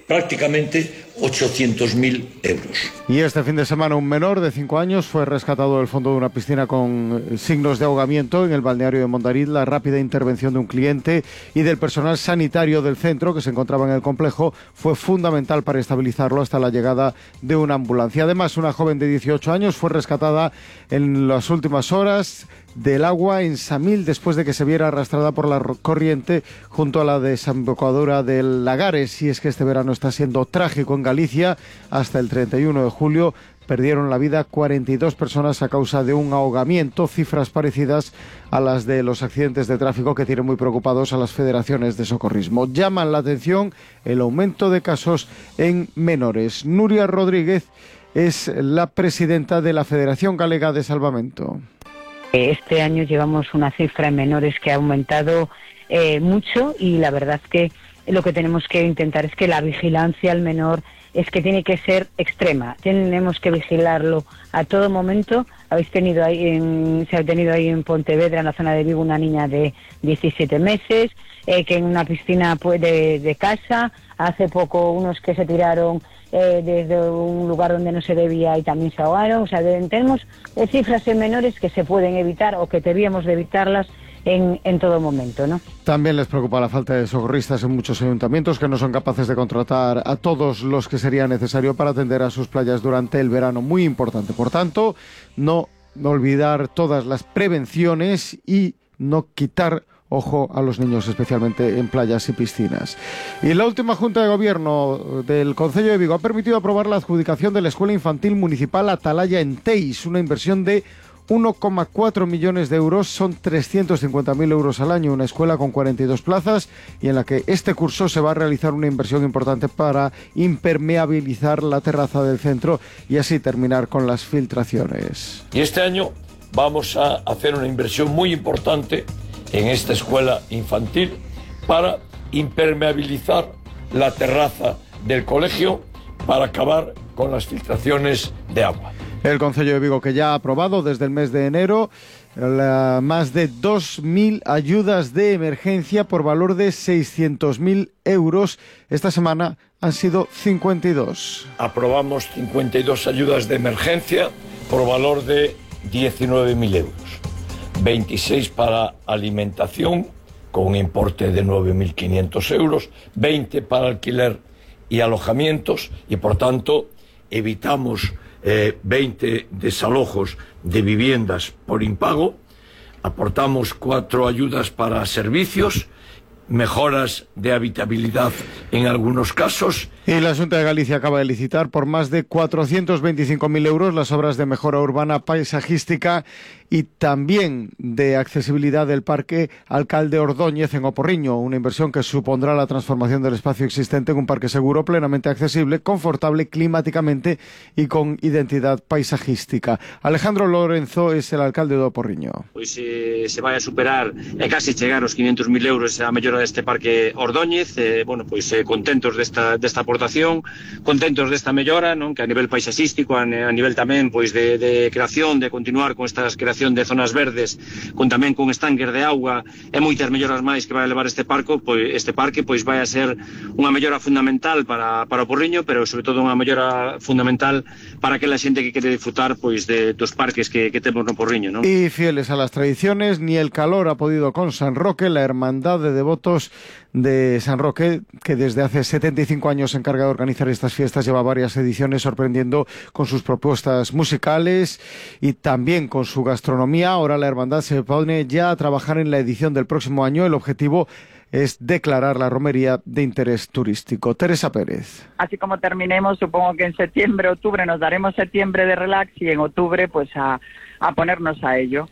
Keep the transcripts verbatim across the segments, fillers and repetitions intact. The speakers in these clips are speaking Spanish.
prácticamente ochocientos mil euros. Y este fin de semana un menor de cinco años fue rescatado del fondo de una piscina con signos de ahogamiento en el balneario de Mondariz. La rápida intervención de un cliente y del personal sanitario del centro que se encontraba en el complejo fue fundamental para estabilizarlo hasta la llegada de una ambulancia. Además, una joven de dieciocho años fue rescatada en las últimas horas del agua en Samil después de que se viera arrastrada por la corriente junto a la desembocadura del Lagares. Y es que este verano está siendo trágico en Galicia. Hasta el treinta y uno de julio perdieron la vida cuarenta y dos personas a causa de un ahogamiento, cifras parecidas a las de los accidentes de tráfico que tienen muy preocupados a las federaciones de socorrismo. Llaman la atención el aumento de casos en menores. Nuria Rodríguez es la presidenta de la Federación Galega de Salvamento. Este año llevamos una cifra en menores que ha aumentado eh, mucho y la verdad que lo que tenemos que intentar es que la vigilancia al menor es que tiene que ser extrema. Tenemos que vigilarlo a todo momento. Habéis tenido ahí en, se ha tenido ahí en Pontevedra, en la zona de Vigo, una niña de diecisiete meses eh, que en una piscina pues, de, de casa. Hace poco unos que se tiraron eh, desde un lugar donde no se debía y también se ahogaron. O sea, tenemos eh, cifras en menores que se pueden evitar o que debíamos de evitarlas en, en todo momento, ¿no? También les preocupa la falta de socorristas en muchos ayuntamientos que no son capaces de contratar a todos los que sería necesario para atender a sus playas durante el verano. Muy importante, por tanto, no olvidar todas las prevenciones y no quitar ojo a los niños, especialmente en playas y piscinas. Y la última Junta de Gobierno del Concello de Vigo ha permitido aprobar la adjudicación de la Escuela Infantil Municipal Atalaya en Teis, una inversión de uno coma cuatro millones de euros, son trescientos cincuenta mil euros al año, una escuela con cuarenta y dos plazas y en la que este curso se va a realizar una inversión importante para impermeabilizar la terraza del centro y así terminar con las filtraciones. Y este año vamos a hacer una inversión muy importante en esta escuela infantil para impermeabilizar la terraza del colegio para acabar con las filtraciones de agua. El Concello de Vigo, que ya ha aprobado desde el mes de enero la, más de dos mil ayudas de emergencia por valor de seiscientos mil euros. Esta semana han sido cincuenta y dos. Aprobamos cincuenta y dos ayudas de emergencia por valor de diecinueve mil euros. veintiséis para alimentación, con un importe de nueve mil quinientos euros, veinte para alquiler y alojamientos, y por tanto evitamos eh, veinte desalojos de viviendas por impago, aportamos cuatro ayudas para servicios, mejoras de habitabilidad en algunos casos. Y la Xunta de Galicia acaba de licitar por más de cuatrocientos veinticinco mil euros las obras de mejora urbana paisajística y también de accesibilidad del Parque Alcalde Ordóñez en Oporriño, una inversión que supondrá la transformación del espacio existente en un parque seguro, plenamente accesible, confortable climáticamente y con identidad paisajística. Alejandro Lorenzo es el alcalde de Oporriño. Pois eh, se vai a superar e casi chegar aos quinhentos mil euros a mellora deste Parque Ordóñez, eh, bueno, pois eh, contentos desta, desta aportación, contentos desta mellora, non, que a nivel paisaxístico, a, a nivel tamén pois de, de creación, de continuar con estas creacións de zonas verdes, con tamén con estanques de auga e moitas melloras máis que vai a levar este parque, pois este parque pois vai a ser unha mellora fundamental para para o Porriño, pero sobre todo unha mellora fundamental para aquela xente que quere disfrutar pois de dos parques que, que temos no Porriño, non? Y fieles a las tradiciones, ni el calor ha podido con San Roque, la hermandad de devotos de San Roque, que desde hace setenta y cinco años se encarga de organizar estas fiestas, lleva varias ediciones sorprendiendo con sus propuestas musicales y también con su gastronomía. Ahora la hermandad se pone ya a trabajar en la edición del próximo año. El objetivo es declarar la romería de interés turístico. Teresa Pérez. Así como terminemos, supongo que en septiembre, octubre, nos daremos septiembre de relax y en octubre pues a, a ponernos a ello.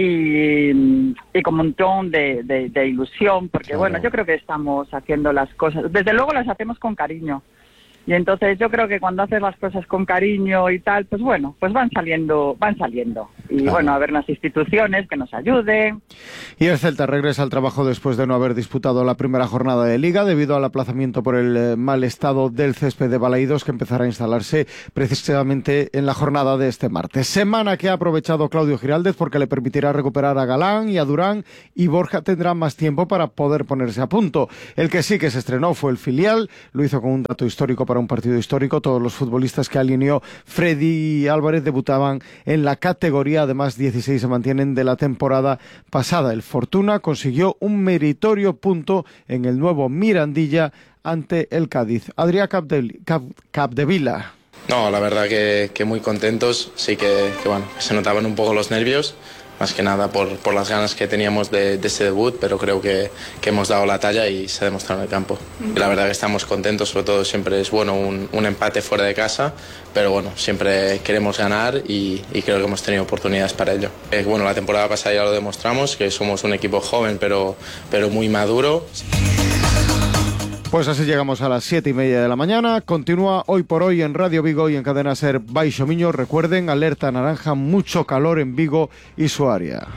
Y, y con un montón de, de, de ilusión, porque claro, bueno, yo creo que estamos haciendo las cosas, desde luego las hacemos con cariño, y entonces yo creo que cuando haces las cosas con cariño y tal, pues bueno, pues van saliendo, van saliendo, y, Y claro. bueno, a ver las instituciones que nos ayuden. Y el Celta regresa al trabajo después de no haber disputado la primera jornada de Liga debido al aplazamiento por el eh, mal estado del césped de Balaídos, que empezará a instalarse precisamente en la jornada de este martes. Semana que ha aprovechado Claudio Giraldez porque le permitirá recuperar a Galán y a Durán, y Borja tendrá más tiempo para poder ponerse a punto. El que sí que se estrenó fue el filial, lo hizo con un dato histórico para un partido histórico. Todos los futbolistas que alineó Freddy Álvarez debutaban en la categoría, además dieciséis se mantienen de la temporada pasada. El Fortuna consiguió un meritorio punto en el nuevo Mirandilla ante el Cádiz. Adrià Capdevila. Cap, Capdevila. No, la verdad que, que muy contentos, sí que, que bueno, se notaban un poco los nervios, más que nada por, por las ganas que teníamos de, de ese debut, pero creo que, que hemos dado la talla y se ha demostrado en el campo. Y la verdad que estamos contentos, sobre todo siempre es bueno un, un empate fuera de casa, pero bueno, siempre queremos ganar y, y creo que hemos tenido oportunidades para ello. Eh, bueno, la temporada pasada ya lo demostramos, que somos un equipo joven pero, pero muy maduro. Pues así llegamos a las siete y media de la mañana. Continúa Hoy por Hoy en Radio Vigo y en Cadena Ser Baixo Miño. Recuerden, alerta naranja, mucho calor en Vigo y su área.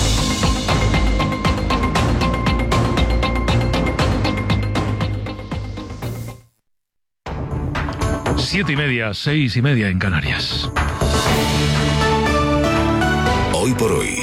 Siete y media, seis y media en Canarias. Hoy por Hoy,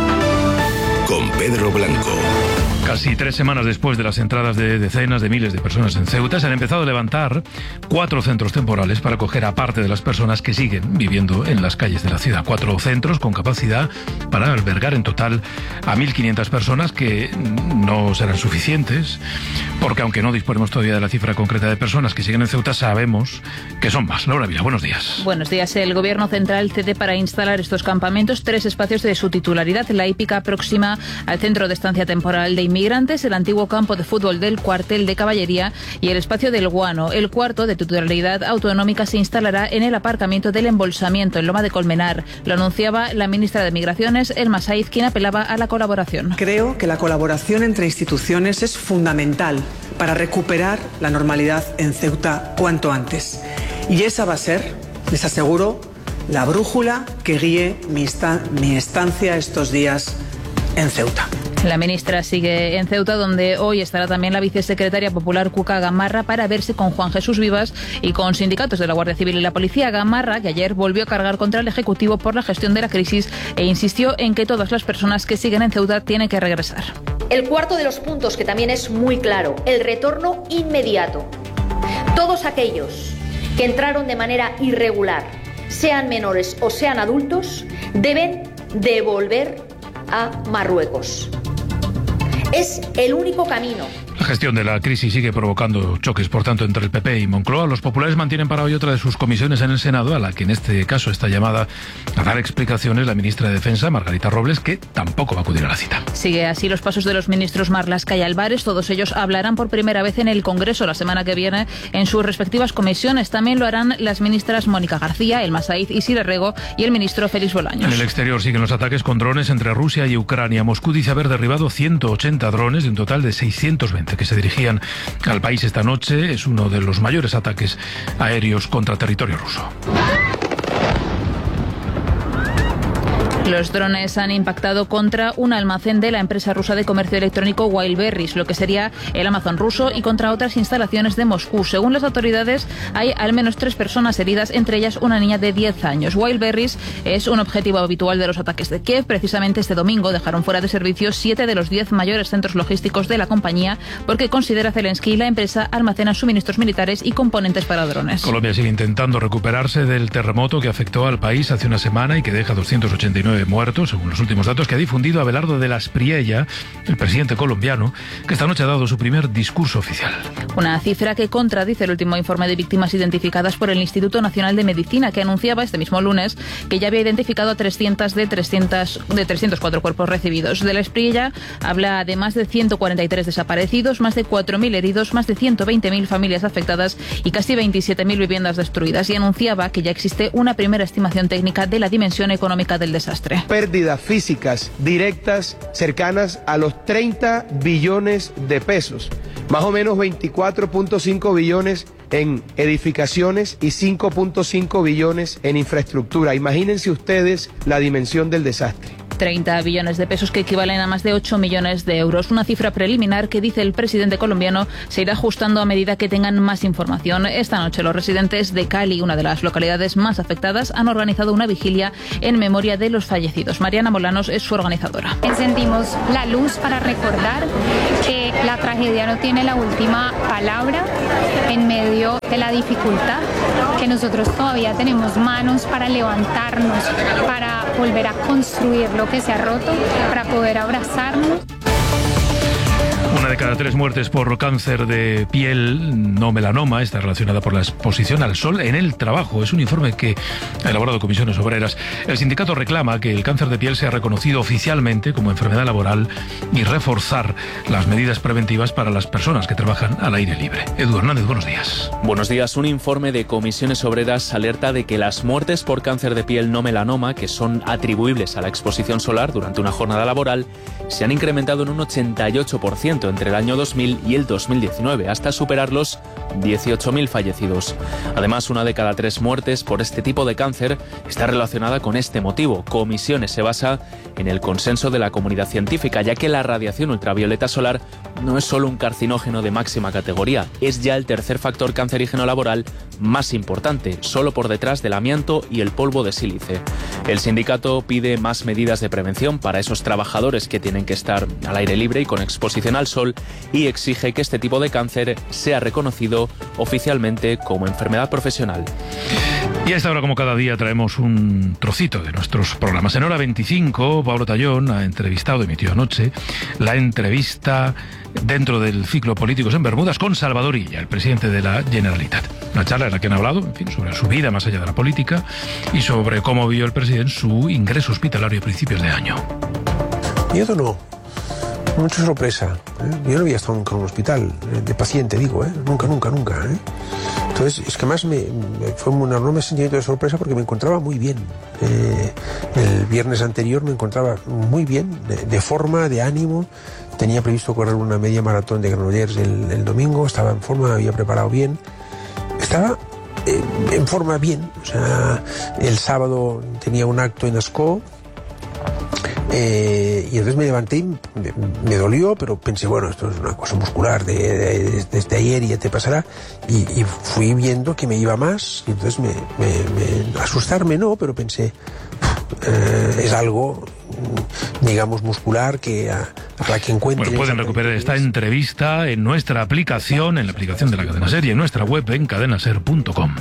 con Pedro Blanco. Casi tres semanas después de las entradas de decenas de miles de personas en Ceuta, se han empezado a levantar cuatro centros temporales para acoger a parte de las personas que siguen viviendo en las calles de la ciudad. Cuatro centros con capacidad para albergar en total a mil quinientas personas, que no serán suficientes, porque aunque no disponemos todavía de la cifra concreta de personas que siguen en Ceuta, sabemos que son más. Laura Vila, buenos días. Buenos días. El Gobierno Central cede para instalar estos campamentos tres espacios de su titularidad: la hípica próxima al Centro de Estancia Temporal de Inmigrantes, el antiguo campo de fútbol del Cuartel de Caballería y el espacio del Guano. El cuarto, de titularidad autonómica, se instalará en el aparcamiento del Embolsamiento, en Loma de Colmenar. Lo anunciaba la ministra de Migraciones, Elma Saiz, quien apelaba a la colaboración. Creo que la colaboración entre instituciones es fundamental para recuperar la normalidad en Ceuta cuanto antes. Y esa va a ser, les aseguro, la brújula que guíe mi, esta- mi estancia estos días en Ceuta. La ministra sigue en Ceuta, donde hoy estará también la vicesecretaria popular Cuca Gamarra para verse con Juan Jesús Vivas y con sindicatos de la Guardia Civil y la Policía. Gamarra, que ayer volvió a cargar contra el Ejecutivo por la gestión de la crisis e insistió en que todas las personas que siguen en Ceuta tienen que regresar. El cuarto de los puntos, que también es muy claro, el retorno inmediato. Todos aquellos que entraron de manera irregular, sean menores o sean adultos, deben devolver a Marruecos. Es el único camino. La gestión de la crisis sigue provocando choques, por tanto, entre el P P y Moncloa. Los populares mantienen para hoy otra de sus comisiones en el Senado, a la que en este caso está llamada a dar explicaciones la ministra de Defensa, Margarita Robles, que tampoco va a acudir a la cita. Sigue así los pasos de los ministros Marlaska y Álvarez. Todos ellos hablarán por primera vez en el Congreso la semana que viene en sus respectivas comisiones. También lo harán las ministras Mónica García, Elma Saiz, Isidre Rego y el ministro Félix Bolaños. En el exterior siguen los ataques con drones entre Rusia y Ucrania. Moscú dice haber derribado ciento ochenta drones de un total de seiscientos veinte que se dirigían al país esta noche. Es uno de los mayores ataques aéreos contra territorio ruso. Los drones han impactado contra un almacén de la empresa rusa de comercio electrónico Wildberries, lo que sería el Amazon ruso, y contra otras instalaciones de Moscú. Según las autoridades, hay al menos tres personas heridas, entre ellas una niña de diez años. Wildberries es un objetivo habitual de los ataques de Kiev. Precisamente este domingo dejaron fuera de servicio siete de los diez mayores centros logísticos de la compañía, porque considera Zelensky la empresa almacena suministros militares y componentes para drones. Colombia sigue intentando recuperarse del terremoto que afectó al país hace una semana y que deja doscientos ochenta y nueve muertos, según los últimos datos que ha difundido Abelardo de la Espriella, el presidente colombiano, que esta noche ha dado su primer discurso oficial. Una cifra que contradice el último informe de víctimas identificadas por el Instituto Nacional de Medicina, que anunciaba este mismo lunes que ya había identificado a trescientos de, trescientos, de trescientos cuatro cuerpos recibidos. De la Espriella habla de más de ciento cuarenta y tres desaparecidos, más de cuatro mil heridos, más de ciento veinte mil familias afectadas y casi veintisiete mil viviendas destruidas, y anunciaba que ya existe una primera estimación técnica de la dimensión económica del desastre. Pérdidas físicas directas cercanas a los treinta billones de pesos, Más o menos veinticuatro punto cinco billones en edificaciones y cinco punto cinco billones en infraestructura. Imagínense ustedes la dimensión del desastre. treinta billones de pesos que equivalen a más de ocho millones de euros. Una cifra preliminar que, dice el presidente colombiano, se irá ajustando a medida que tengan más información. Esta noche los residentes de Cali, una de las localidades más afectadas, han organizado una vigilia en memoria de los fallecidos. Mariana Molanos es su organizadora. Encendimos la luz para recordar que la tragedia no tiene la última palabra en medio de la dificultad, que nosotros todavía tenemos manos para levantarnos, para volver a construir lo que se ha roto, para poder abrazarnos. Una de cada tres muertes por cáncer de piel, no melanoma, está relacionada por la exposición al sol en el trabajo. Es un informe que ha elaborado Comisiones Obreras. El sindicato reclama que el cáncer de piel sea reconocido oficialmente como enfermedad laboral y reforzar las medidas preventivas para las personas que trabajan al aire libre. Edu Hernández, buenos días. Buenos días. Un informe de Comisiones Obreras alerta de que las muertes por cáncer de piel no melanoma, que son atribuibles a la exposición solar durante una jornada laboral, se han incrementado en un ochenta y ocho por ciento entre el año dos mil y el dos mil diecinueve, hasta superar los dieciocho mil fallecidos. Además, una de cada tres muertes por este tipo de cáncer está relacionada con este motivo. Comisiones se basa en el consenso de la comunidad científica, ya que la radiación ultravioleta solar no es solo un carcinógeno de máxima categoría, es ya el tercer factor cancerígeno laboral más importante, solo por detrás del amianto y el polvo de sílice. El sindicato pide más medidas de prevención para esos trabajadores que tienen que estar al aire libre y con exposición al sol, y exige que este tipo de cáncer sea reconocido oficialmente como enfermedad profesional. Y a esta hora, como cada día, traemos un trocito de nuestros programas. En hora veinticinco, Pablo Tallón ha entrevistado, emitió anoche, la entrevista dentro del ciclo Políticos en Bermudas con Salvador Illa, el presidente de la Generalitat. Una charla en la que han hablado, en fin, sobre su vida más allá de la política y sobre cómo vio el presidente su ingreso hospitalario a principios de año. Miedo no. Mucha sorpresa. ¿eh? Yo no había estado nunca en un hospital, eh, de paciente, digo, ¿eh? Nunca, nunca, nunca. ¿eh? Entonces, es que más me, me fue un enorme sentimiento de sorpresa porque me encontraba muy bien. Eh, el viernes anterior me encontraba muy bien, de, de forma, de ánimo. Tenía previsto correr una media maratón de Granollers el, el domingo, estaba en forma, me había preparado bien. Estaba eh, en forma bien. O sea, el sábado tenía un acto en Ascó. Eh, y entonces me levanté y me, me dolió, pero pensé, bueno, esto es una cosa muscular de, de, de, desde ayer y ya te pasará, y, y fui viendo que me iba más, y entonces me, me, me asustarme no, pero pensé, eh, es algo, digamos, muscular que a, a la que encuentre. Bueno, pueden recuperar esta entrevista en nuestra aplicación, en la aplicación de la Cadena Ser y en nuestra web en cadenaser punto com.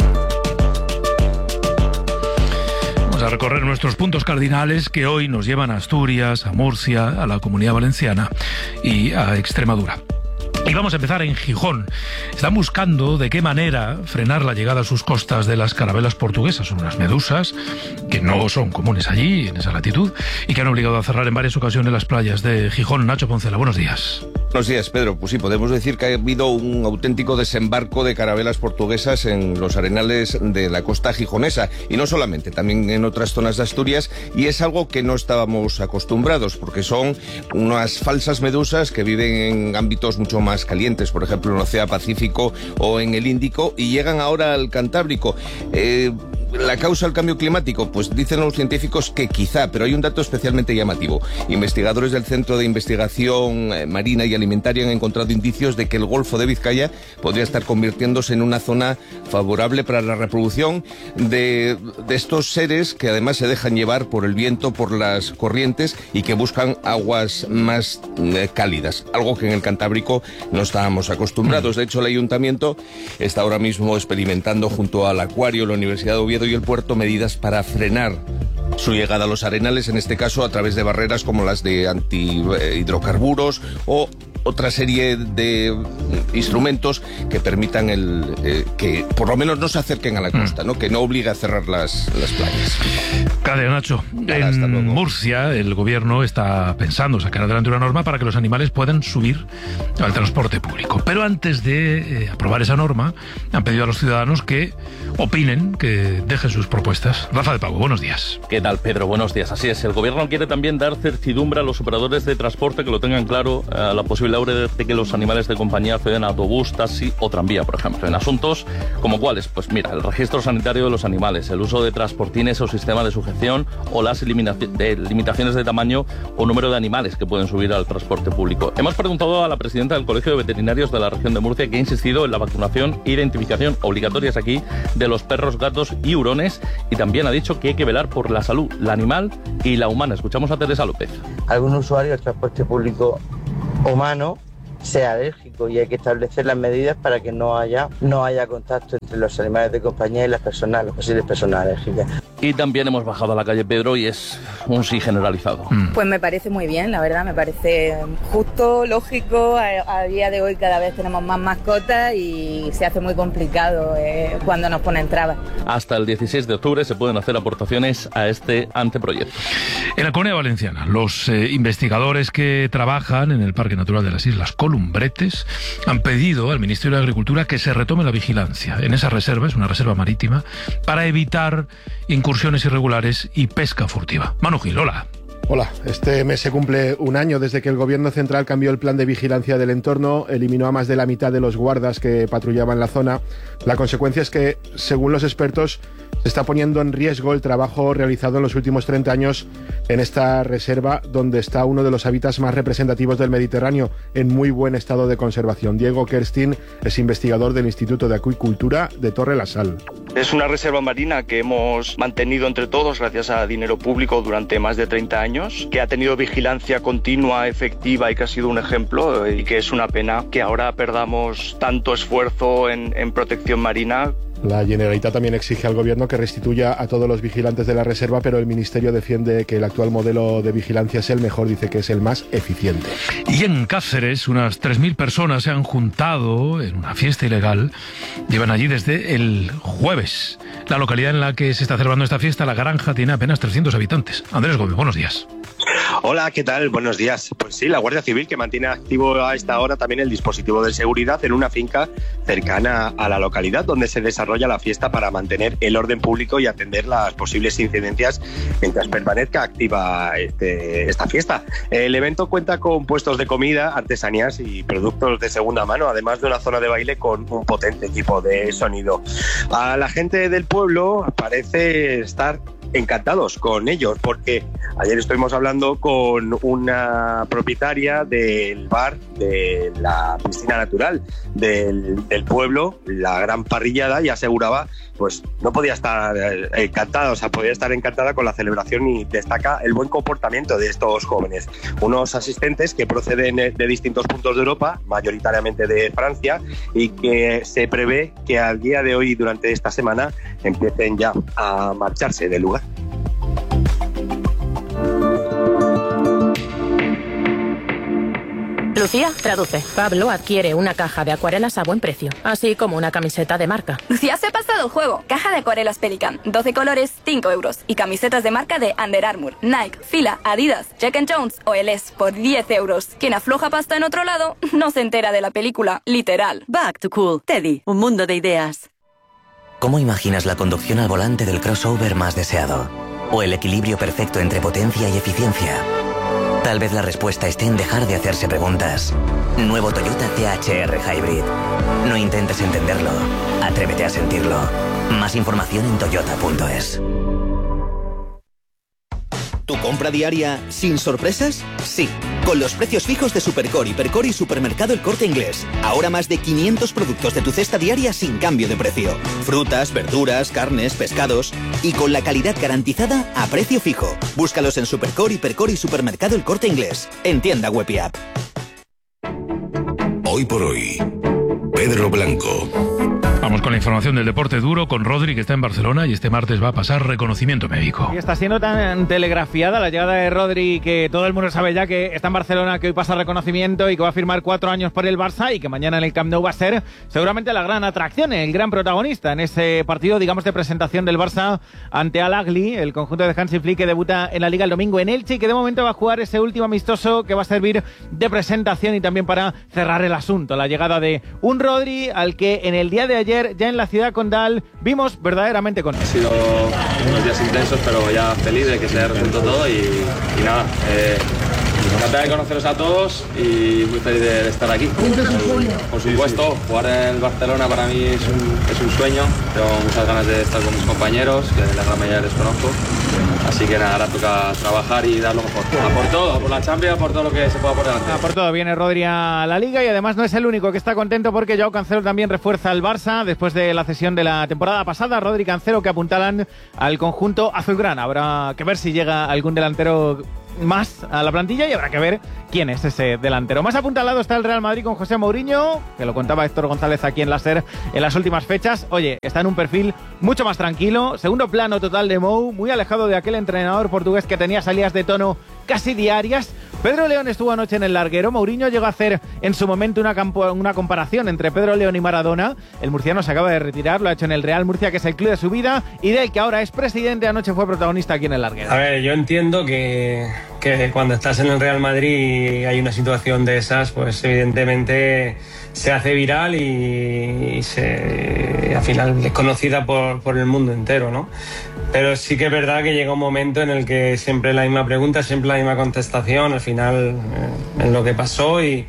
A recorrer nuestros puntos cardinales que hoy nos llevan a Asturias, a Murcia, a la Comunidad Valenciana y a Extremadura. Y vamos a empezar en Gijón. Están buscando de qué manera frenar la llegada a sus costas de las carabelas portuguesas. Son unas medusas que no son comunes allí, en esa latitud, y que han obligado a cerrar en varias ocasiones las playas de Gijón. Nacho Poncela, buenos días. Buenos días, Pedro. Pues sí, podemos decir que ha habido un auténtico desembarco de carabelas portuguesas en los arenales de la costa gijonesa. Y no solamente, también en otras zonas de Asturias. Y es algo que no estábamos acostumbrados, porque son unas falsas medusas que viven en ámbitos mucho más calientes, por ejemplo en el Océano Pacífico o en el Índico, y llegan ahora al Cantábrico. Eh, ¿La causa del cambio climático? Pues dicen los científicos que quizá, pero hay un dato especialmente llamativo. Investigadores del Centro de Investigación Marina y Alimentaria han encontrado indicios de que el Golfo de Vizcaya podría estar convirtiéndose en una zona favorable para la reproducción de, de estos seres que además se dejan llevar por el viento, por las corrientes, y que buscan aguas más eh, cálidas, algo que en el Cantábrico no estábamos acostumbrados. De hecho, el Ayuntamiento está ahora mismo experimentando junto al Acuario, la Universidad de Oviedo y el puerto medidas para frenar su llegada a los arenales, en este caso a través de barreras como las de antihidrocarburos o otra serie de instrumentos que permitan el eh, que por lo menos no se acerquen a la costa, ¿no? Que no obligue a cerrar las, las playas. Gracias, Nacho. Nada, en Murcia, el gobierno está pensando sacar adelante una norma para que los animales puedan subir al transporte público. Pero antes de eh, aprobar esa norma, han pedido a los ciudadanos que opinen, que dejen sus propuestas. Rafa de Pablo, buenos días. ¿Qué tal, Pedro? Buenos días. Así es, el gobierno quiere también dar certidumbre a los operadores de transporte, que lo tengan claro, a la posibilidad inviable de que los animales de compañía acceden a autobús, taxi o tranvía, por ejemplo. En asuntos como cuáles, pues mira, el registro sanitario de los animales, el uso de transportines o sistema de sujeción o las de limitaciones de tamaño o número de animales que pueden subir al transporte público. Hemos preguntado a la presidenta del Colegio de Veterinarios de la región de Murcia, que ha insistido en la vacunación e identificación obligatorias aquí de los perros, gatos y hurones, y también ha dicho que hay que velar por la salud, la animal y la humana. Escuchamos a Teresa López. Algún usuario del transporte público humano sea alérgico y hay que establecer las medidas para que no haya no haya contacto entre los animales de compañía y las personas, las posibles personas alérgicas. Y también hemos bajado a la calle Pedro y es un sí generalizado. Pues me parece muy bien, la verdad, me parece justo, lógico. A, a día de hoy cada vez tenemos más mascotas y se hace muy complicado eh, cuando nos ponen trabas. Hasta el dieciséis de octubre se pueden hacer aportaciones a este anteproyecto. En la Comunidad Valenciana, los eh, investigadores que trabajan en el Parque Natural de las Islas Columbretes han pedido al Ministerio de Agricultura que se retome la vigilancia en esa reserva, es una reserva marítima, para evitar incursiones irregulares y pesca furtiva. Manu Gil, hola. Hola, este mes se cumple un año desde que el Gobierno central cambió el plan de vigilancia del entorno, eliminó a más de la mitad de los guardas que patrullaban la zona. La consecuencia es que, según los expertos, se está poniendo en riesgo el trabajo realizado en los últimos treinta años en esta reserva, donde está uno de los hábitats más representativos del Mediterráneo, en muy buen estado de conservación. Diego Kerstin es investigador del Instituto de Acuicultura de Torre la Sal. Es una reserva marina que hemos mantenido entre todos gracias a dinero público durante más de treinta años, que ha tenido vigilancia continua, efectiva y que ha sido un ejemplo, y que es una pena que ahora perdamos tanto esfuerzo en, en protección marina. La Generalitat también exige al Gobierno que restituya a todos los vigilantes de la reserva, pero el Ministerio defiende que el actual modelo de vigilancia es el mejor, dice que es el más eficiente. Y en Cáceres, unas tres mil personas se han juntado en una fiesta ilegal. Llevan allí desde el jueves. La localidad en la que se está celebrando esta fiesta, La Granja, tiene apenas trescientos habitantes. Andrés Gómez, buenos días. Hola, ¿qué tal? Buenos días. Pues sí, la Guardia Civil, que mantiene activo a esta hora también el dispositivo de seguridad en una finca cercana a la localidad donde se desarrolla la fiesta para mantener el orden público y atender las posibles incidencias mientras permanezca activa este, esta fiesta. El evento cuenta con puestos de comida, artesanías y productos de segunda mano, además de una zona de baile con un potente equipo de sonido. A la gente del pueblo parece estar encantados con ellos, porque ayer estuvimos hablando con una propietaria del bar de la piscina natural del, del pueblo, la Gran Parrillada, y aseguraba, pues no podía estar encantada, o sea, podía estar encantada con la celebración, y destaca el buen comportamiento de estos jóvenes, unos asistentes que proceden de distintos puntos de Europa, mayoritariamente de Francia, y que se prevé que al día de hoy, durante esta semana, empiecen ya a marcharse del lugar. Lucía, traduce. Pablo adquiere una caja de acuarelas a buen precio, así como una camiseta de marca. Lucía se ha pasado el juego. Caja de acuarelas Pelican, doce colores, cinco euros. Y camisetas de marca de Under Armour, Nike, Fila, Adidas, Jack and Jones o L S por diez euros. Quien afloja pasta en otro lado no se entera de la película, literal. Back to Cool. Teddy, un mundo de ideas. ¿Cómo imaginas la conducción al volante del crossover más deseado? ¿O el equilibrio perfecto entre potencia y eficiencia? Tal vez la respuesta esté en dejar de hacerse preguntas. Nuevo Toyota C H R Hybrid. No intentes entenderlo, atrévete a sentirlo. Más información en toyota punto es. ¿Tu compra diaria sin sorpresas? Sí, con los precios fijos de Supercore, Hipercore y Supermercado El Corte Inglés. Ahora más de quinientos productos de tu cesta diaria sin cambio de precio. Frutas, verduras, carnes, pescados. Y con la calidad garantizada a precio fijo. Búscalos en Supercore, Hipercore y Supermercado El Corte Inglés. En tienda web y app. Hoy por hoy, Pedro Blanco. Vamos con la información del deporte duro, con Rodri, que está en Barcelona y este martes va a pasar reconocimiento médico. Y está siendo tan telegrafiada la llegada de Rodri que todo el mundo sabe ya que está en Barcelona, que hoy pasa reconocimiento y que va a firmar cuatro años por el Barça y que mañana en el Camp Nou va a ser seguramente la gran atracción, el gran protagonista en ese partido, digamos, de presentación del Barça ante Al Ahly, el conjunto de Hansi Flick, que debuta en la Liga el domingo en Elche y que de momento va a jugar ese último amistoso que va a servir de presentación y también para cerrar el asunto. La llegada de un Rodri al que en el día de ayer ya en la ciudad condal vimos verdaderamente con él. Ha sido unos días intensos, pero ya feliz de que se haya resuelto todo y, y nada, eh, Encantado de conoceros a todos y muy feliz de, de estar aquí. Por supuesto, jugar en el Barcelona para mí es un, es un sueño. Tengo muchas ganas de estar con mis compañeros, que la gran mayoría les conozco. Así que nada, ahora toca trabajar y dar lo mejor. A por todo, a por la Champions, a por todo lo que se pueda por delante. A por todo, viene Rodri a la Liga y además no es el único que está contento porque Joao Cancelo también refuerza al Barça después de la cesión de la temporada pasada. Rodri y Cancelo que apuntalan al conjunto azulgrana. Habrá que ver si llega algún delantero más a la plantilla y habrá que ver quién es ese delantero. Más apuntalado está el Real Madrid con José Mourinho, que lo contaba Héctor González aquí en la SER en las últimas fechas. Oye, está en un perfil mucho más tranquilo, segundo plano total de Mou, muy alejado de aquel entrenador portugués que tenía salidas de tono casi diarias. Pedro León estuvo anoche en el larguero. Mourinho llegó a hacer en su momento una, campo, una comparación entre Pedro León y Maradona. El murciano se acaba de retirar, lo ha hecho en el Real Murcia, que es el club de su vida y del que ahora es presidente. Anoche fue protagonista aquí en el larguero. A ver, yo entiendo que, que cuando estás en el Real Madrid y hay una situación de esas, pues evidentemente se hace viral y, y se, al final es conocida por, por el mundo entero, ¿no? Pero sí que es verdad que llega un momento en el que siempre la misma pregunta, siempre la misma contestación, al final eh, en lo que pasó y,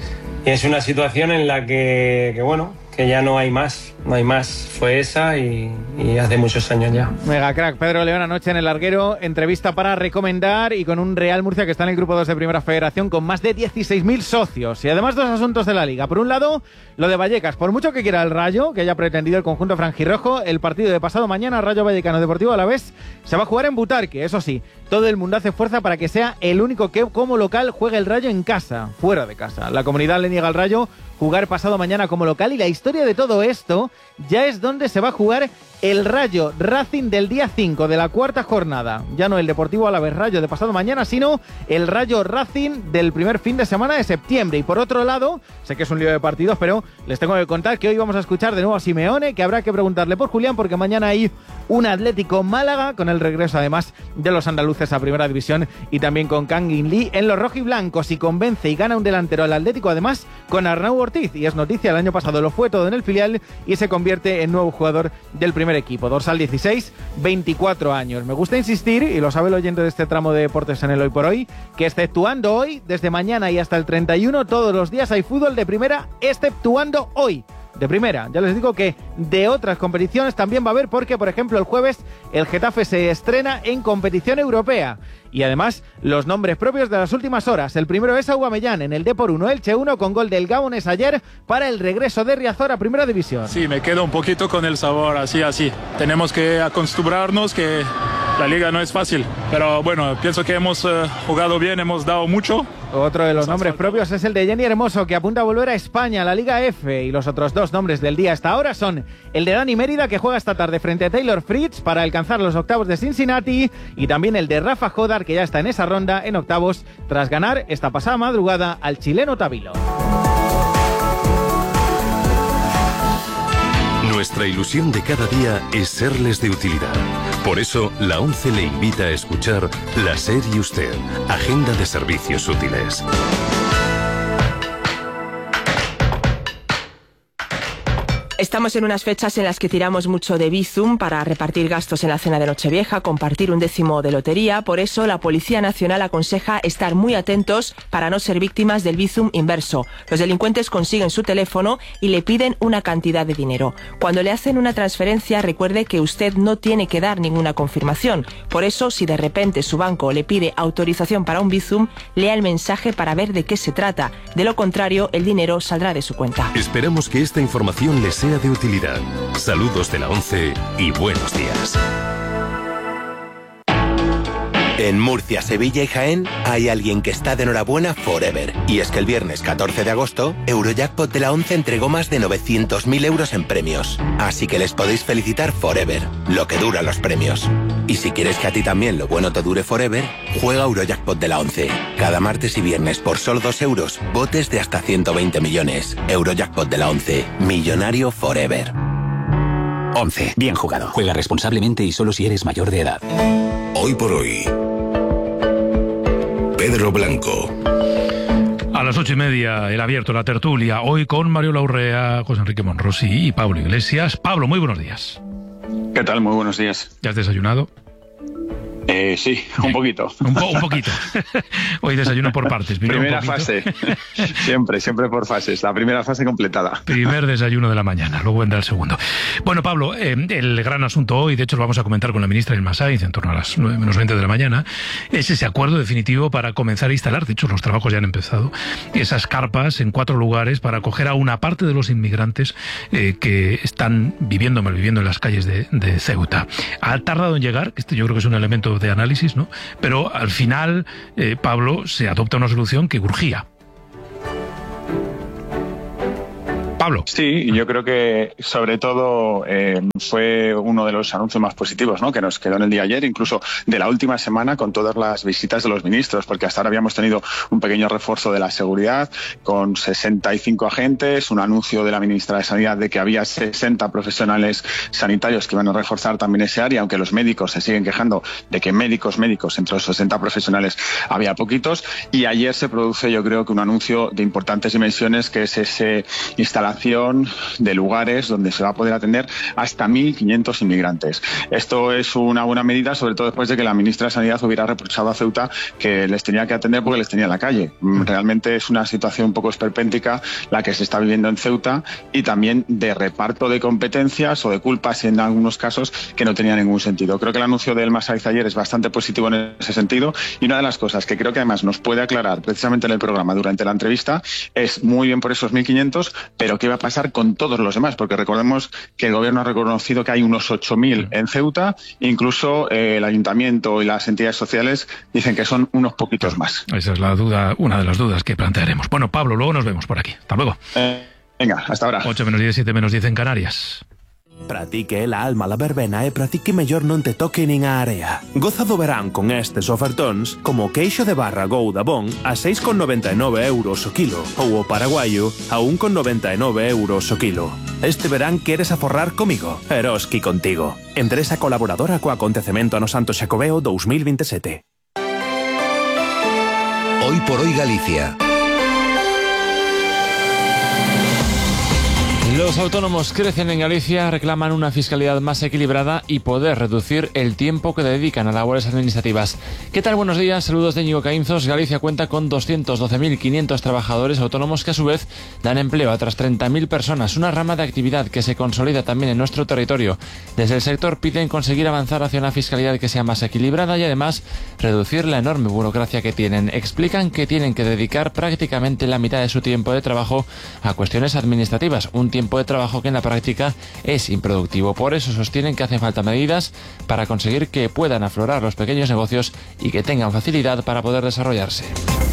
y es una situación en la que, que bueno, que ya no hay más, no hay más, fue esa y, y hace muchos años ya. Mega crack, Pedro León anoche en el larguero, entrevista para recomendar y con un Real Murcia que está en el grupo dos de Primera Federación con más de dieciséis mil socios y además dos asuntos de la Liga. Por un lado, lo de Vallecas, por mucho que quiera el Rayo, que haya pretendido el conjunto franjirrojo, el partido de pasado mañana, Rayo Vallecano Deportivo Alavés, se va a jugar en Butarque, eso sí, todo el mundo hace fuerza para que sea el único que como local juegue el Rayo en casa, fuera de casa. La comunidad le niega al Rayo jugar pasado mañana como local y la historia de todo esto ya es donde se va a jugar el Rayo Racing del día cinco de la cuarta jornada. Ya no el Deportivo Alavés Rayo de pasado mañana, sino el Rayo Racing del primer fin de semana de septiembre. Y por otro lado, sé que es un lío de partidos, pero les tengo que contar que hoy vamos a escuchar de nuevo a Simeone, que habrá que preguntarle por Julián, porque mañana hay un Atlético Málaga, con el regreso además de los andaluces a Primera División y también con Kangin Lee en los rojiblancos, y convence y gana un delantero al Atlético además con Arnau Ortiz, y es noticia, el año pasado lo fue todo en el filial y se convierte en nuevo jugador del primer equipo. Dorsal dieciséis, veinticuatro años. Me gusta insistir, y lo sabe el oyente de este tramo de deportes en el Hoy por Hoy, que exceptuando hoy, desde mañana y hasta el treinta y uno, todos los días hay fútbol de primera, exceptuando hoy. De primera, ya les digo que de otras competiciones también va a haber, porque por ejemplo el jueves el Getafe se estrena en competición europea y además los nombres propios de las últimas horas. El primero es Aubameyang en el Depor uno, Elche uno, con gol del Gabones ayer para el regreso de Riazor a Primera División. Sí, me quedo un poquito con el sabor así, así. Tenemos que acostumbrarnos que la liga no es fácil, pero bueno, pienso que hemos uh, jugado bien, hemos dado mucho. Otro de los nombres propios es el de Jenny Hermoso, que apunta a volver a España, a la Liga F, y los otros dos nombres del día hasta ahora son el de Dani Mérida, que juega esta tarde frente a Taylor Fritz para alcanzar los octavos de Cincinnati, y también el de Rafa Jodar, que ya está en esa ronda en octavos tras ganar esta pasada madrugada al chileno Tabilo. Nuestra ilusión de cada día es serles de utilidad. Por eso, la ONCE le invita a escuchar La SER y Usted, Agenda de Servicios Útiles. Estamos en unas fechas en las que tiramos mucho de Bizum para repartir gastos en la cena de Nochevieja, compartir un décimo de lotería. Por eso, la Policía Nacional aconseja estar muy atentos para no ser víctimas del Bizum inverso. Los delincuentes consiguen su teléfono y le piden una cantidad de dinero. Cuando le hacen una transferencia, recuerde que usted no tiene que dar ninguna confirmación. Por eso, si de repente su banco le pide autorización para un Bizum, lea el mensaje para ver de qué se trata. De lo contrario, el dinero saldrá de su cuenta. Esperamos que esta información les sea de utilidad. Saludos de la ONCE y buenos días. En Murcia, Sevilla y Jaén hay alguien que está de enhorabuena forever. Y es que el viernes catorce de agosto, Eurojackpot de la ONCE entregó más de novecientos mil euros en premios. Así que les podéis felicitar forever, lo que duran los premios. Y si quieres que a ti también lo bueno te dure forever, juega Eurojackpot de la ONCE. Cada martes y viernes por solo dos euros, botes de hasta ciento veinte millones. Eurojackpot de la ONCE, millonario forever. ONCE, bien jugado. Juega responsablemente y solo si eres mayor de edad. Hoy por hoy, Pedro Blanco. A las ocho y media, el abierto, la tertulia, hoy con Mario Laurrea, José Enrique Monrosi y Pablo Iglesias. Pablo, muy buenos días. ¿Qué tal? Muy buenos días. ¿Ya has desayunado? Eh, sí, un poquito. un, po un poquito. Hoy desayuno por partes. Primera fase. Siempre, siempre por fases. La primera fase completada. Primer desayuno de la mañana, luego vendrá el segundo. Bueno, Pablo, eh, el gran asunto hoy, de hecho lo vamos a comentar con la ministra Ilma Sainz en torno a las nueve menos veinte de la mañana, es ese acuerdo definitivo para comenzar a instalar, de hecho los trabajos ya han empezado, esas carpas en cuatro lugares para acoger a una parte de los inmigrantes eh, que están viviendo, malviviendo en las calles de, de Ceuta. Ha tardado en llegar, este yo creo que es un elemento de análisis, ¿no? Pero al final, eh, Pablo, se adopta una solución que urgía. Pablo. Sí, yo creo que sobre todo eh, fue uno de los anuncios más positivos, ¿no?, que nos quedó en el día ayer, incluso de la última semana, con todas las visitas de los ministros, porque hasta ahora habíamos tenido un pequeño refuerzo de la seguridad con sesenta y cinco agentes, un anuncio de la ministra de Sanidad de que había sesenta profesionales sanitarios que iban a reforzar también ese área, aunque los médicos se siguen quejando de que médicos, médicos, entre los sesenta profesionales había poquitos, y ayer se produce yo creo que un anuncio de importantes dimensiones, que es ese instalación de lugares donde se va a poder atender hasta mil quinientos inmigrantes. Esto es una buena medida, sobre todo después de que la ministra de Sanidad hubiera reprochado a Ceuta que les tenía que atender porque les tenía en la calle. Realmente es una situación un poco esperpéntica la que se está viviendo en Ceuta, y también de reparto de competencias o de culpas en algunos casos que no tenía ningún sentido. Creo que el anuncio de Ilma Sainz ayer es bastante positivo en ese sentido, y una de las cosas que creo que además nos puede aclarar precisamente en el programa durante la entrevista es muy bien por esos mil quinientos, pero qué va a pasar con todos los demás, porque recordemos que el gobierno ha reconocido que hay unos ocho mil en Ceuta, incluso eh, el ayuntamiento y las entidades sociales dicen que son unos poquitos más. Esa es la duda, una de las dudas que plantearemos. Bueno, Pablo, luego nos vemos por aquí. Hasta luego. Eh, venga, hasta ahora. ocho menos diez, siete menos diez en Canarias. Pratique la alma la verbena e pratique mellor non te toque nin a area. Goza do verán con estes ofertóns, como o queixo de barra Gouda Bon a seis con noventa e nove euros o kilo, ou o paraguayo a un con noventa e nove euros o kilo. Este verán queres aforrar comigo? Eroski contigo. Empresa colaboradora co acontecemento ano Santo Xacobeo dos mil veintisiete. Hoy por hoy Galicia. Los autónomos crecen en Galicia, reclaman una fiscalidad más equilibrada y poder reducir el tiempo que dedican a labores administrativas. ¿Qué tal? Buenos días, saludos de Íñigo Caínzos. Galicia cuenta con doscientos doce mil quinientos trabajadores autónomos que a su vez dan empleo a otras treinta mil personas, una rama de actividad que se consolida también en nuestro territorio. Desde el sector piden conseguir avanzar hacia una fiscalidad que sea más equilibrada y además reducir la enorme burocracia que tienen. Explican que tienen que dedicar prácticamente la mitad de su tiempo de trabajo a cuestiones administrativas, un tiempo de trabajo que en la práctica es improductivo. Por eso sostienen que hacen falta medidas para conseguir que puedan aflorar los pequeños negocios y que tengan facilidad para poder desarrollarse.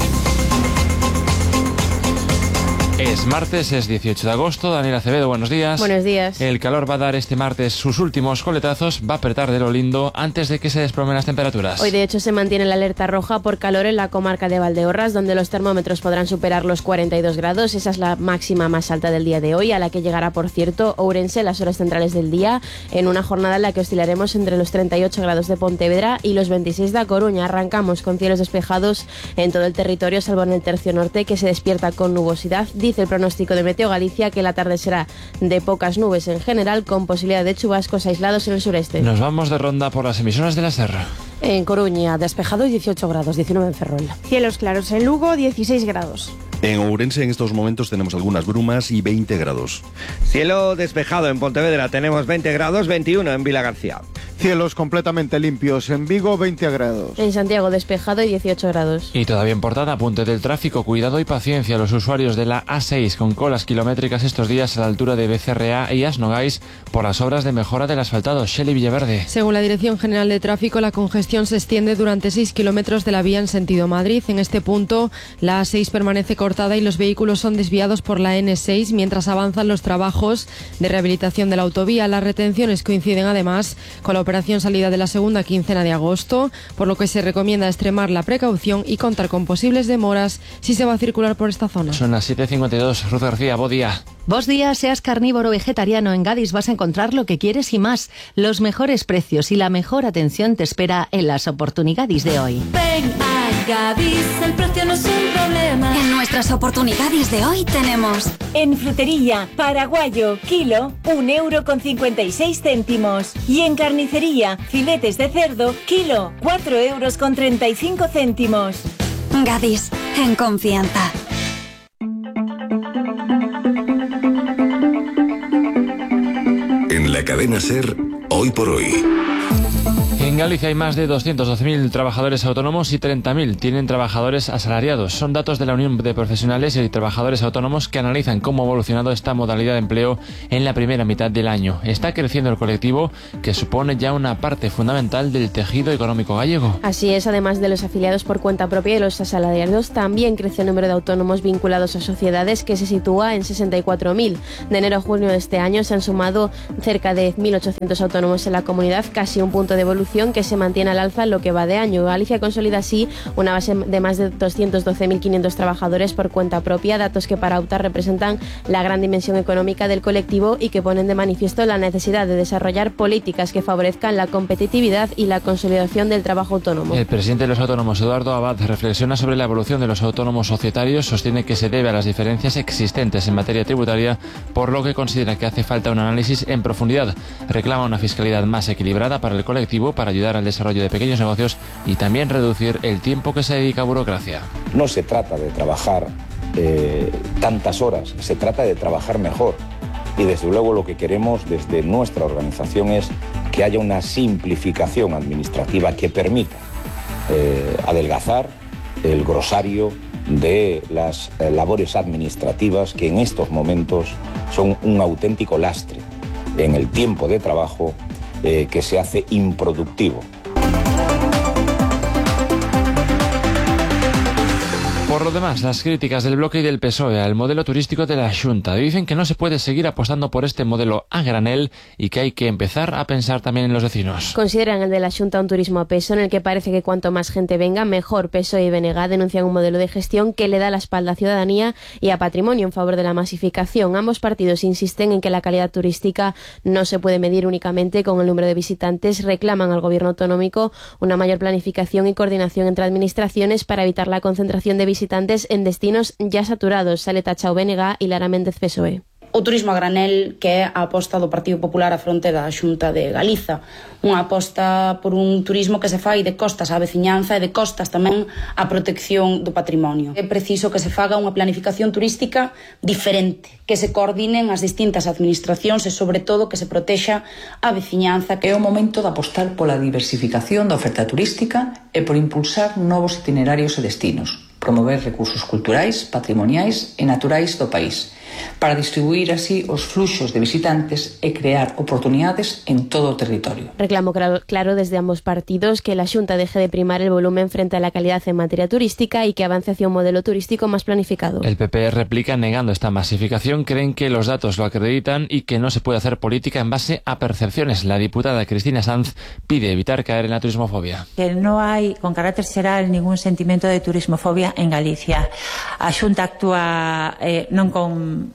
Es martes, es dieciocho de agosto. Daniel Acevedo, buenos días. Buenos días. El calor va a dar este martes sus últimos coletazos, va a apretar de lo lindo antes de que se desplomen las temperaturas. Hoy de hecho se mantiene la alerta roja por calor en la comarca de Valdeorras, donde los termómetros podrán superar los cuarenta y dos grados. Esa es la máxima más alta del día de hoy, a la que llegará, por cierto, Ourense en las horas centrales del día, en una jornada en la que oscilaremos entre los treinta y ocho grados de Pontevedra y los veintiséis de A Coruña. Arrancamos con cielos despejados en todo el territorio, salvo en el tercio norte, que se despierta con nubosidad. Dice el pronóstico de Meteo Galicia que la tarde será de pocas nubes en general, con posibilidad de chubascos aislados en el sureste. Nos vamos de ronda por las emisoras de la Serra. En Coruña, despejado y dieciocho grados, diecinueve en Ferrol. Cielos claros en Lugo, dieciséis grados. En Ourense en estos momentos tenemos algunas brumas y veinte grados. Cielo despejado en Pontevedra, tenemos veinte grados, veintiuno en Vilagarcía. Cielos completamente limpios en Vigo, veinte grados. En Santiago despejado y dieciocho grados. Y todavía en Portada, apunte del tráfico, cuidado y paciencia a los usuarios de la A seis con colas kilométricas estos días a la altura de B C R A y Asnogais por las obras de mejora del asfaltado. Shelley Villaverde. Según la Dirección General de Tráfico, la congestión se extiende durante seis kilómetros de la vía en sentido Madrid. En este punto, la A seis permanece cortada y los vehículos son desviados por la N seis mientras avanzan los trabajos de rehabilitación de la autovía. Las retenciones coinciden además con la operación salida de la segunda quincena de agosto, por lo que se recomienda extremar la precaución y contar con posibles demoras si se va a circular por esta zona. Son las siete cincuenta y dos. Ruth García, buen día. Vos días, seas carnívoro o vegetariano, en Gadis vas a encontrar lo que quieres y más. Los mejores precios y la mejor atención te espera en las oportunidades de hoy. Ven a Gadis el precio no es un problema. En nuestras oportunidades de hoy tenemos... En frutería, paraguayo, kilo, un euro con cincuenta y seis céntimos. Y en carnicería, filetes de cerdo, kilo, cuatro euros con treinta y cinco céntimos. Gadis, en confianza. En la cadena SER, hoy por hoy. En Galicia hay más de doscientos doce mil trabajadores autónomos y treinta mil tienen trabajadores asalariados. Son datos de la Unión de Profesionales y Trabajadores Autónomos que analizan cómo ha evolucionado esta modalidad de empleo en la primera mitad del año. Está creciendo el colectivo, que supone ya una parte fundamental del tejido económico gallego. Así es, además de los afiliados por cuenta propia y los asalariados, también crece el número de autónomos vinculados a sociedades, que se sitúa en sesenta y cuatro mil. De enero a junio de este año se han sumado cerca de mil ochocientos autónomos en la comunidad, casi un punto de evolución que se mantiene al alza en lo que va de año. Galicia consolida así una base de más de doscientos doce mil quinientos trabajadores por cuenta propia, datos que para Autar representan la gran dimensión económica del colectivo y que ponen de manifiesto la necesidad de desarrollar políticas que favorezcan la competitividad y la consolidación del trabajo autónomo. El presidente de los autónomos, Eduardo Abad, reflexiona sobre la evolución de los autónomos societarios, sostiene que se debe a las diferencias existentes en materia tributaria, por lo que considera que hace falta un análisis en profundidad. Reclama una fiscalidad más equilibrada para el colectivo, para ayudar al desarrollo de pequeños negocios y también reducir el tiempo que se dedica a burocracia. No se trata de trabajar eh, tantas horas, se trata de trabajar mejor. Y desde luego lo que queremos desde nuestra organización es que haya una simplificación administrativa que permita eh, adelgazar el grosario de las eh, labores administrativas que en estos momentos son un auténtico lastre en el tiempo de trabajo eh, que se hace improductivo. Por lo demás, las críticas del bloque y del P S O E al modelo turístico de la Xunta dicen que no se puede seguir apostando por este modelo a granel y que hay que empezar a pensar también en los vecinos. Consideran el de la Xunta un turismo a peso en el que parece que cuanto más gente venga, mejor. P S O E y B N G denuncian un modelo de gestión que le da la espalda a ciudadanía y a patrimonio en favor de la masificación. Ambos partidos insisten en que la calidad turística no se puede medir únicamente con el número de visitantes. Reclaman al gobierno autonómico una mayor planificación y coordinación entre administraciones para evitar la concentración de visitantes en destinos ya saturados. Sale tachao B N G y Lara Méndez P S O E. O turismo a granel, que é a aposta do Partido Popular á fronte da Xunta de Galiza. Unha aposta por un turismo que se fai de costas á veciñanza e de costas tamén á protección do patrimonio. É preciso que se faga unha planificación turística diferente, que se coordinen as distintas administracións e, sobre todo, que se protexa a veciñanza. É o momento de apostar pola diversificación da oferta turística e por impulsar novos itinerarios e destinos, promover recursos culturais, patrimoniais e naturais do país, para distribuir así os fluxos de visitantes e crear oportunidades en todo o territorio. Reclamo claro desde ambos partidos que la Xunta deje de primar el volumen frente a la calidad en materia turística y que avance hacia un modelo turístico más planificado. El P P replica negando esta masificación, creen que los datos lo acreditan y que no se puede hacer política en base a percepciones. La diputada Cristina Sanz pide evitar caer en la turismofobia. Que no hay, con carácter xeral, ningún sentimiento de turismofobia en Galicia. A Xunta actúa eh, non con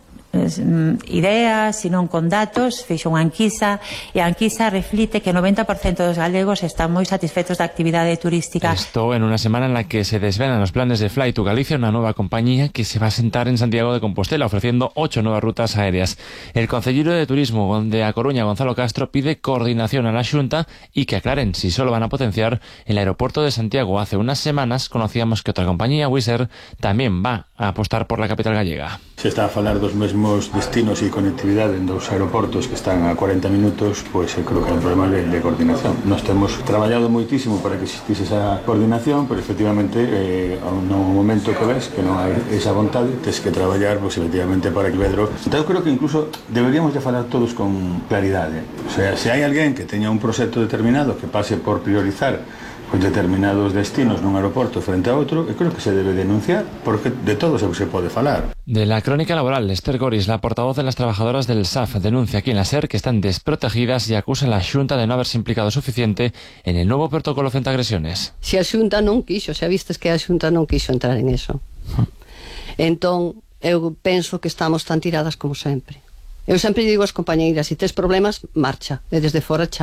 ideas, sino con datos. Fixo unha enquisa e a enquisa reflite que o noventa por cento dos galegos están moi satisfeitos da actividade turística. Esto en una semana en la que se desvelan los planes de Fly to Galicia, una nueva compañía que se va a sentar en Santiago de Compostela ofreciendo ocho nuevas rutas aéreas. El consejero de Turismo de A Coruña, Gonzalo Castro, pide coordinación a la Xunta y que aclaren si solo van a potenciar el aeropuerto de Santiago. Hace unas semanas conocíamos que otra compañía, Wizz Air, también va a apostar por la capital gallega. Se está a falar dos mesmos destinos e conectividade en dos aeroportos que están a cuarenta minutos, pois eu creo que é un problema de, de coordinación. Nós temos traballado moitísimo para que existise esa coordinación, pero efectivamente eh, no momento que ves que non hai esa vontade, tens que traballar pois, efectivamente para que Pedro. Entón eu creo que incluso deberíamos de falar todos con claridade. O sea, se hai alguén que teña un proxecto determinado que pase por priorizar con determinados destinos nun aeroporto frente a outro, eu creo que se debe denunciar, porque de todo se, se pode falar. De la crónica laboral, Esther Goris, la portavoz de las trabajadoras del S A F, denuncia aquí en la SER que están desprotegidas y acusa a la Xunta de no haberse implicado suficiente en el nuevo protocolo frente a agresiones. Se a Xunta non quixo, xa vistes que a Xunta non quixo entrar en eso. Entón, eu penso que estamos tan tiradas como sempre. Eu sempre digo ás compañeiras, se tes problemas, marcha, e desde fora chama.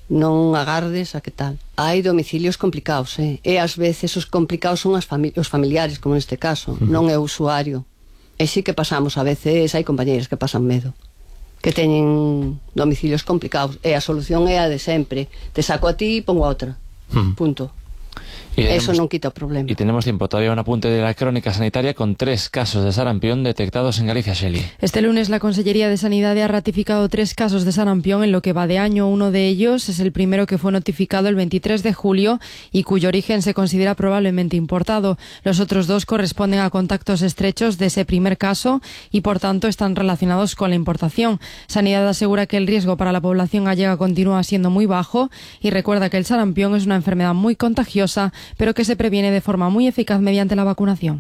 non agardes a que tal. Hai domicilios complicados, eh? e ás veces os complicados son as fami os familiares, como neste caso, uh-huh. non é o usuario. E sí que pasamos, a veces hai compañeros que pasan medo, que teñen domicilios complicados, e a solución é a de sempre, te saco a ti e pongo a outra, uh-huh. punto. Y tenemos, Eso non quita o problema. Y tenemos tiempo, todavía un apunte de la crónica sanitaria con tres casos de sarampión detectados en Galicia, Shelley. Este lunes la Consellería de Sanidad ha ratificado tres casos de sarampión en lo que va de año. Uno de ellos es el primero que fue notificado el veintitrés de julio y cuyo origen se considera probablemente importado. Los otros dos corresponden a contactos estrechos de ese primer caso y por tanto están relacionados con la importación. Sanidad asegura que el riesgo para la población gallega continúa siendo muy bajo y recuerda que el sarampión es una enfermedad muy contagiosa, pero que se previene de forma muy eficaz mediante la vacunación.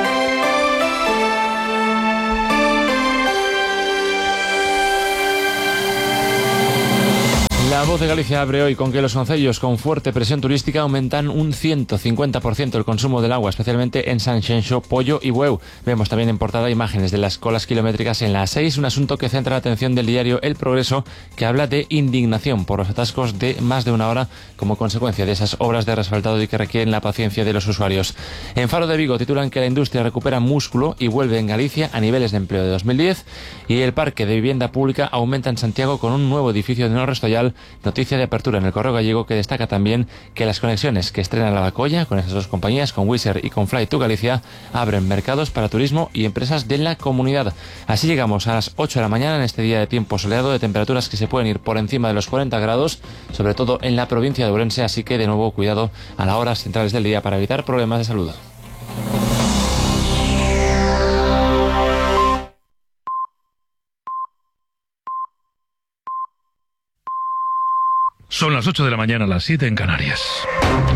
La Voz de Galicia abre hoy con que los concellos con fuerte presión turística aumentan un ciento cincuenta por ciento el consumo del agua, especialmente en Sanxenxo, Pollo y Bueu. Vemos también en portada imágenes de las colas kilométricas en la A seis, un asunto que centra la atención del diario El Progreso, que habla de indignación por los atascos de más de una hora como consecuencia de esas obras de reasfaltado y que requieren la paciencia de los usuarios. En Faro de Vigo titulan que la industria recupera músculo y vuelve en Galicia a niveles de empleo de dos mil diez, y el parque de vivienda pública aumenta en Santiago con un nuevo edificio de No Restollal. Noticia de apertura en el Correo Gallego, que destaca también que las conexiones que estrena la Bacolla con esas dos compañías, con Wizz Air y con Fly to Galicia, abren mercados para turismo y empresas de la comunidad. Así llegamos a las ocho de la mañana en este día de tiempo soleado, de temperaturas que se pueden ir por encima de los cuarenta grados, sobre todo en la provincia de Ourense, así que de nuevo cuidado a las horas centrales del día para evitar problemas de salud. Son las ocho de la mañana, las siete en Canarias.